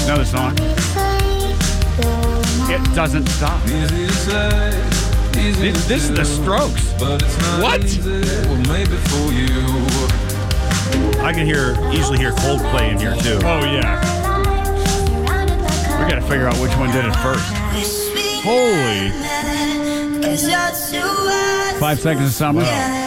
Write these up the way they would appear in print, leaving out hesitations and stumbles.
Another song. It doesn't stop. This is the Strokes. What? I can easily hear Coldplay in here too. Oh, yeah. We got to figure out which one did it first. Holy. 5 seconds of summer.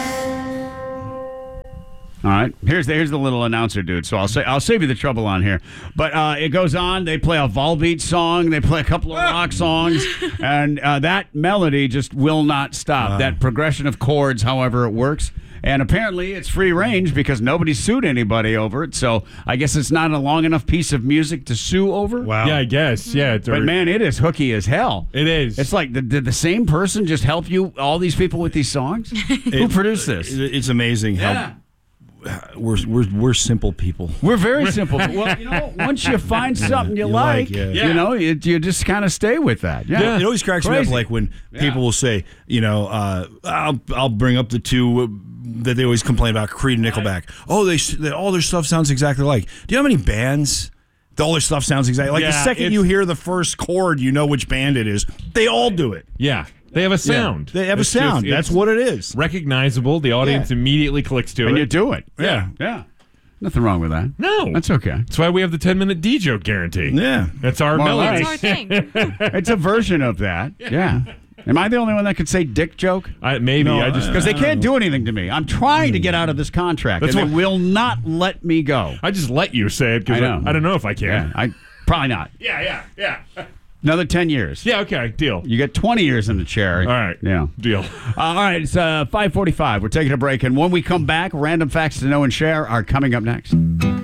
All right, here's the little announcer dude. So I'll save you the trouble on here. But it goes on. They play a Volbeat song. They play a couple of rock songs, and that melody just will not stop. That progression of chords, however it works. And apparently it's free range because nobody sued anybody over it. So I guess it's not a long enough piece of music to sue over. Wow. Yeah, I guess. Yeah. But man, it is hooky as hell. It is. It's like, did the same person just help you, all these people with these songs? Who produced this? It's amazing how we're simple people. We're very simple. Well, once you find something you like, you just kind of stay with that. Yeah. It always cracks me up, like when people will say, I'll bring up the two that they always complain about, Creed and Nickelback. Oh, all their stuff sounds exactly alike. Do you know how many bands all their stuff sounds exactly like? The second you hear the first chord, you know which band it is. They all do it. Yeah. They have a sound. Yeah, they have a sound. That's what it is. Recognizable. The audience immediately clicks to it. And you do it. Yeah. Nothing wrong with that. No. That's okay. That's why we have the 10-minute D-joke guarantee. Yeah. That's our melody. That's our thing. It's a version of that. Yeah. Am I the only one that could say dick joke? Maybe. No, Because they can't do anything to me. I'm trying to get out of this contract, and they will not let me go. I just let you say it because I don't know if I can. I probably not. Yeah. Another 10 years. Yeah, okay, deal. You get 20 years in the chair. All right. Yeah. Deal. All right, it's 5:45. We're taking a break, and when we come back, random facts to know and share are coming up next.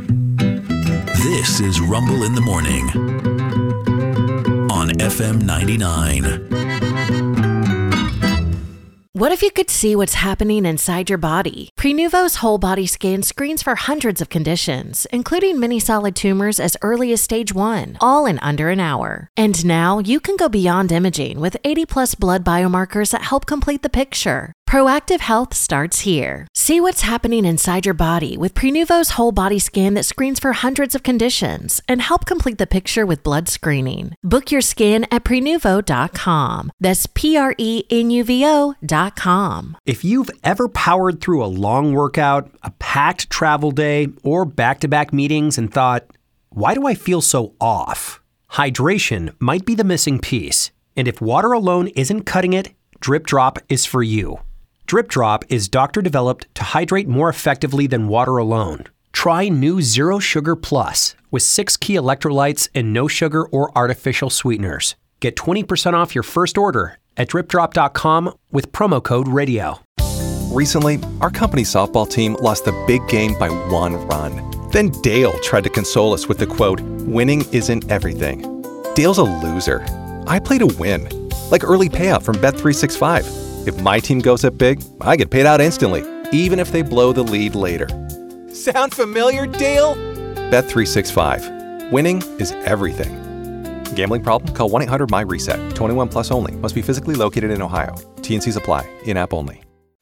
This is Rumble in the Morning on FM 99. What if you could see what's happening inside your body? Prenuvo's whole body scan screens for hundreds of conditions, including many solid tumors as early as stage 1, all in under an hour. And now you can go beyond imaging with 80+ blood biomarkers that help complete the picture. Proactive health starts here. See what's happening inside your body with Prenuvo's whole body scan that screens for hundreds of conditions and help complete the picture with blood screening. Book your scan at Prenuvo.com. That's Prenuvo.com. If you've ever powered through a long workout, a packed travel day, or back-to-back meetings and thought, why do I feel so off? Hydration might be the missing piece. And if water alone isn't cutting it, Drip Drop is for you. Drip Drop is doctor-developed to hydrate more effectively than water alone. Try new Zero Sugar Plus with 6 key electrolytes and no sugar or artificial sweeteners. Get 20% off your first order at dripdrop.com with promo code RADIO. Recently, our company softball team lost the big game by 1 run. Then Dale tried to console us with the quote, "Winning isn't everything." Dale's a loser. I play to win, like early payout from Bet365. If my team goes up big, I get paid out instantly, even if they blow the lead later. Sound familiar, Dale? Bet365. Winning is everything. Gambling problem? Call 1-800-MY-RESET. 21 plus only. Must be physically located in Ohio. T&Cs apply. In-app only.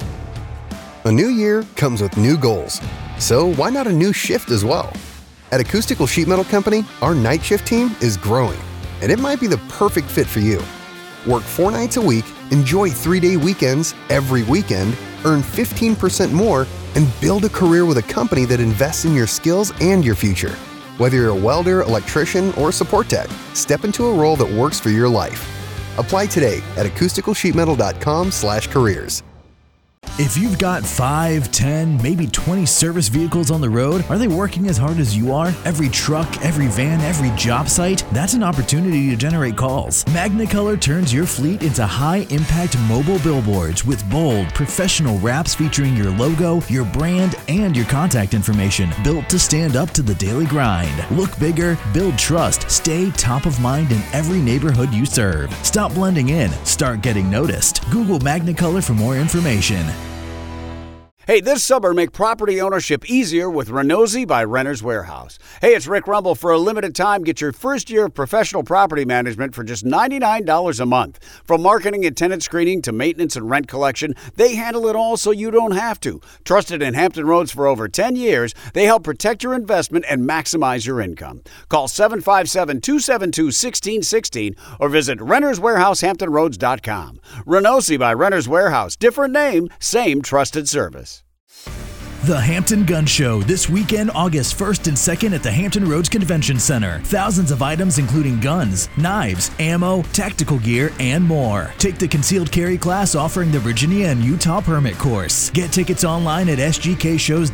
A new year comes with new goals. So why not a new shift as well? At Acoustical Sheet Metal Company, our night shift team is growing, and it might be the perfect fit for you. Work 4 nights a week, enjoy 3-day weekends every weekend, earn 15% more, and build a career with a company that invests in your skills and your future. Whether you're a welder, electrician, or support tech, step into a role that works for your life. Apply today at acousticalsheetmetal.com/careers. If you've got 5, 10, maybe 20 service vehicles on the road, are they working as hard as you are? Every truck, every van, every job site? That's an opportunity to generate calls. Magnicolor turns your fleet into high-impact mobile billboards with bold, professional wraps featuring your logo, your brand, and your contact information, built to stand up to the daily grind. Look bigger, build trust, stay top of mind in every neighborhood you serve. Stop blending in, start getting noticed. Google Magnicolor for more information. Hey, this summer, make property ownership easier with Renozzi by Renters Warehouse. Hey, it's Rick Rumble. For a limited time, get your first year of professional property management for just $99 a month. From marketing and tenant screening to maintenance and rent collection, they handle it all so you don't have to. Trusted in Hampton Roads for over 10 years, they help protect your investment and maximize your income. Call 757-272-1616 or visit renterswarehousehamptonroads.com. Renozzi by Renters Warehouse. Different name, same trusted service. The Hampton Gun Show this weekend, August 1st and 2nd at the Hampton Roads Convention Center. Thousands of items including guns, knives, ammo, tactical gear, and more. Take the concealed carry class offering the Virginia and Utah permit course. Get tickets online at sgkshows.com.